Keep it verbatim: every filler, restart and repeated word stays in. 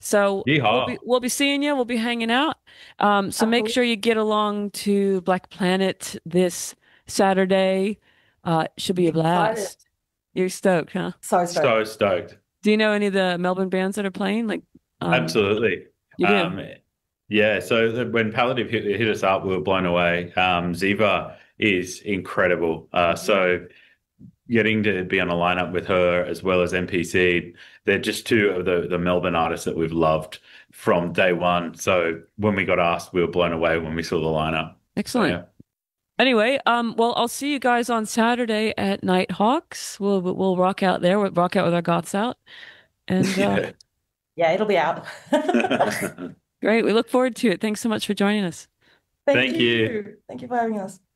So we'll be Yeehaw. we'll be seeing you. We'll be hanging out. Um, so make Absolutely. sure you get along to Black Planet this Saturday. Uh, should be a Excited. blast. You're stoked, huh? So stoked. So stoked. Do you know any of the Melbourne bands that are playing? Like, um, Absolutely. you do? Um, yeah, so the- when Palliative hit, hit us up, we were blown away. Um, Ziva is incredible. Uh, so getting to be on a lineup with her as well as N P C, they're just two of the, the Melbourne artists that we've loved from day one. So when we got asked, we were blown away when we saw the lineup. So Excellent. yeah. Anyway, um, well, I'll see you guys on Saturday at Nighthawks. We'll we'll rock out there. We'll rock out with our goths out, and uh, Yeah, it'll be out. Yeah. great. We look forward to it. Thanks so much for joining us. Thank Thank you. you. Thank you for having us.